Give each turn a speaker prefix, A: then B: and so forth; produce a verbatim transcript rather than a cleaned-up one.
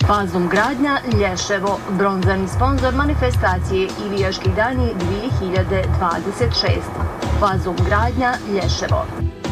A: Fazum gradnja Lješevo, bronzani sponzor manifestacije Ivijaški dani dvije hiljade dvadeset šest. Fazum gradnja Lješevo.